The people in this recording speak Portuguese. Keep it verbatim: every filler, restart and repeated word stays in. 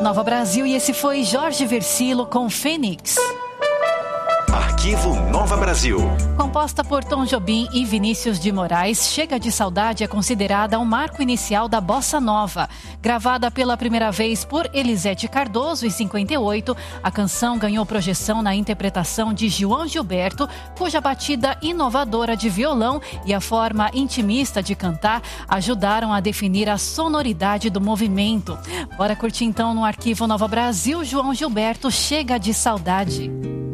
Nova Brasil, e esse foi Jorge Versilo com Fênix. Arquivo Nova Brasil. Composta por Tom Jobim e Vinícius de Moraes, Chega de Saudade é considerada um marco inicial da bossa nova. Gravada pela primeira vez por Elisete Cardoso em cinquenta e oito, a canção ganhou projeção na interpretação de João Gilberto, cuja batida inovadora de violão e a forma intimista de cantar ajudaram a definir a sonoridade do movimento. Bora curtir então no Arquivo Nova Brasil, João Gilberto, Chega de Saudade.